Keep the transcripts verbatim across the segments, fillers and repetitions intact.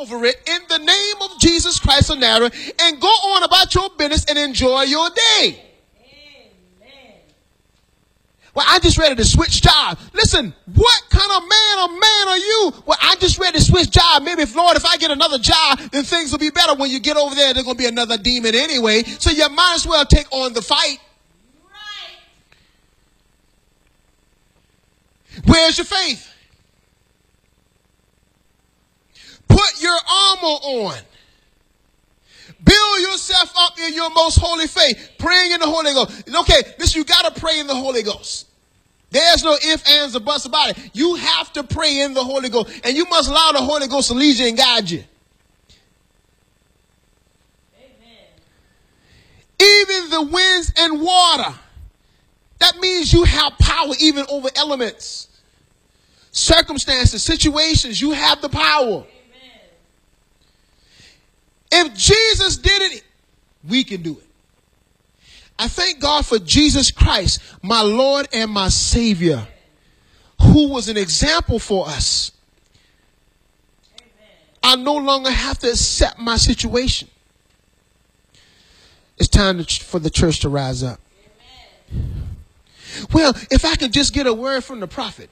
over it in the name of Jesus Christ of Nazareth and go on about your business and enjoy your day. Amen. Well, I just ready to switch jobs. Listen, what kind of man or man are you? Well, I just ready to switch job. Maybe if, Lord, if I get another job, then things will be better. When you get over there, there's going to be another demon anyway. So you might as well take on the fight. Right. Where's your faith? Put your armor on. Build yourself up in your most holy faith. Praying in the Holy Ghost. Okay, listen, you got to pray in the Holy Ghost. There's no ifs, ands, or buts about it. You have to pray in the Holy Ghost. And you must allow the Holy Ghost to lead you and guide you. Amen. Even the winds and water. That means you have power even over elements. Circumstances, situations, you have the power. If Jesus did it, we can do it. I thank God for Jesus Christ, my Lord and my Savior, who was an example for us. Amen. I no longer have to accept my situation. It's time to, for the church to rise up. Amen. Well, if I could just get a word from the prophet,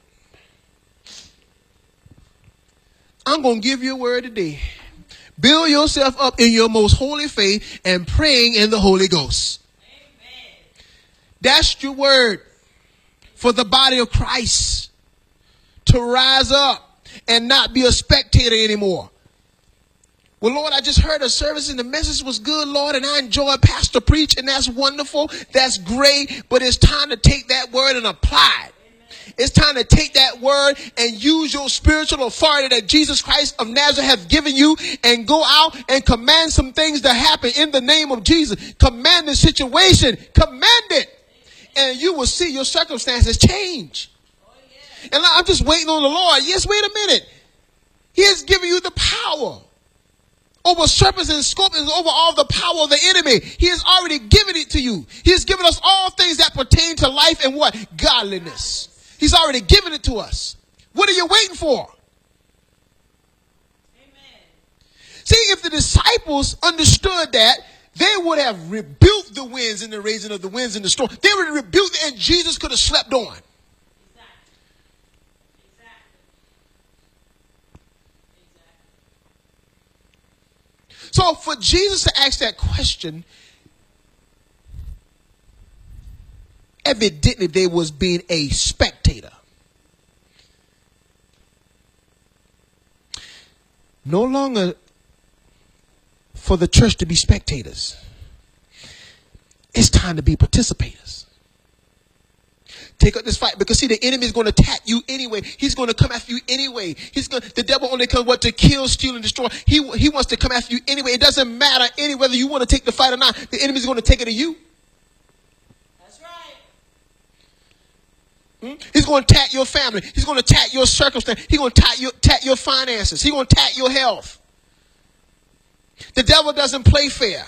I'm going to give you a word today. Build yourself up in your most holy faith and praying in the Holy Ghost. Amen. That's your word for the body of Christ to rise up and not be a spectator anymore. Well, Lord, I just heard a service and the message was good, Lord, and I enjoyed Pastor preach, and that's wonderful. That's great. But it's time to take that word and apply it. It's time to take that word and use your spiritual authority that Jesus Christ of Nazareth has given you and go out and command some things to happen in the name of Jesus. Command the situation. Command it. And you will see your circumstances change. And I'm just waiting on the Lord. Yes, wait a minute. He has given you the power over serpents and scorpions, over all the power of the enemy. He has already given it to you. He has given us all things that pertain to life and what? Godliness. He's already given it to us. What are you waiting for? Amen. See, if the disciples understood that, they would have rebuked the winds and the raising of the winds and the storm. They would have rebuked, and Jesus could have slept on. Exactly. Exactly. Exactly. So for Jesus to ask that question, evidently they was being a spectator. No longer for the church to be spectators. It's time to be participators. Take up this fight, because see, the enemy is going to attack you anyway. He's going to come after you anyway. He's going. The devil only comes what to kill, steal, and destroy. He he wants to come after you anyway. It doesn't matter any whether you want to take the fight or not. The enemy is going to take it to you. He's going to attack your family. He's going to attack your circumstance. He's going to attack your, attack your finances. He's going to attack your health. The devil doesn't play fair.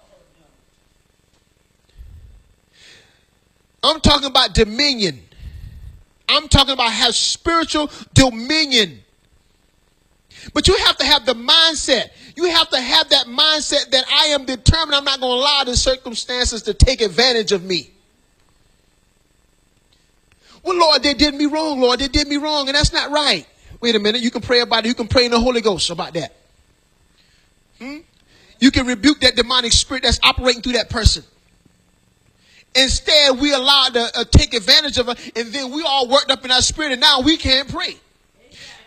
I'm talking about dominion. I'm talking about have spiritual dominion. But you have to have the mindset. You have to have that mindset that I am determined I'm not going to allow the circumstances to take advantage of me. Well, Lord, they did me wrong, Lord. They did me wrong, and that's not right. Wait a minute. You can pray about it. You can pray in the Holy Ghost about that. Hmm? You can rebuke that demonic spirit that's operating through that person. Instead, we allow to uh, take advantage of it, and then we all worked up in our spirit, and now we can't pray. Exactly.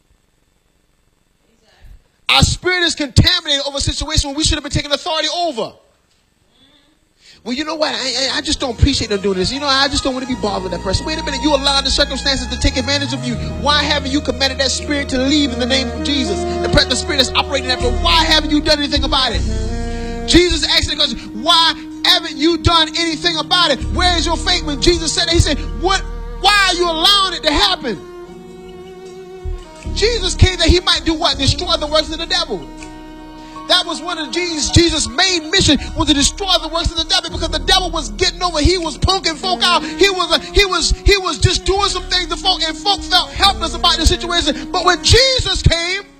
Exactly. Our spirit is contaminated over a situation where we should have been taking authority over. Well, you know what? I, I just don't appreciate them doing this. You know, I just don't want to be bothered with that person. Wait a minute. You allowed the circumstances to take advantage of you. Why haven't you commanded that spirit to leave in the name of Jesus? The, the spirit that's operating that, but why haven't you done anything about it? Jesus asked the question, why haven't you done anything about it? Where is your faith? When Jesus said that, he said, what? Why are you allowing it to happen? Jesus came that he might do what? Destroy the works of the devil. That was one of Jesus, Jesus' main mission, was to destroy the works of the devil, because the devil was getting over. He was punking folk out. He was, a, he was, he was just doing some things to folk, and folk felt helpless about the situation. But when Jesus came,